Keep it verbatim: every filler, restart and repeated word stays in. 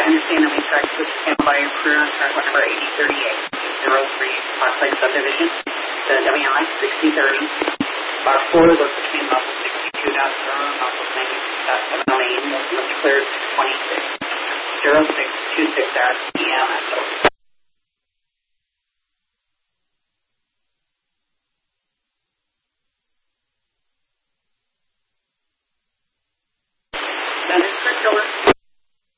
understand that we tried to stand by your crew on track number eighty thirty-eight, zero three, Fox Lake subdivision, the W M I sixty thirty. Box four, those that came up with sixty-two point zero, off of ninety-six point seven lane, was cleared twenty-six, zero six two six at P M.